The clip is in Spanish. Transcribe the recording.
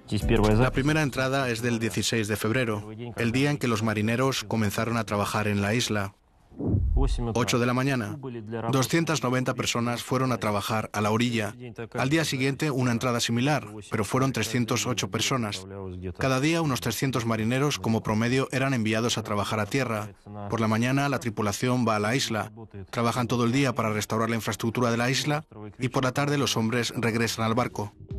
La primera entrada es del 16 de febrero, el día en que los marineros comenzaron a trabajar en la isla. 8 de la mañana. 290 personas fueron a trabajar a la orilla. Al día siguiente una entrada similar, pero fueron 308 personas. Cada día unos 300 marineros como promedio eran enviados a trabajar a tierra. Por la mañana la tripulación va a la isla. Trabajan todo el día para restaurar la infraestructura de la isla y por la tarde los hombres regresan al barco.